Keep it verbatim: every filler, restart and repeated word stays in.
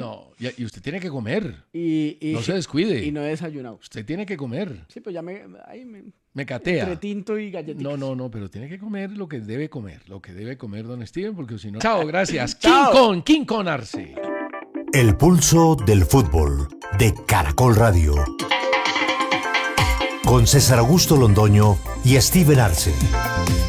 No, y, y usted tiene que comer. Y, y, no se descuide. Y no he desayunado. Usted tiene que comer. Sí, pues ya me... Ahí me, me catea. Entre tinto y galletitas. No, no, no, pero tiene que comer lo que debe comer. Lo que debe comer don Steven, porque si no... Chao, gracias. Chao. King Con, King Con Arce. El pulso del fútbol de Caracol Radio. Con César Augusto Londoño y Steven Arce.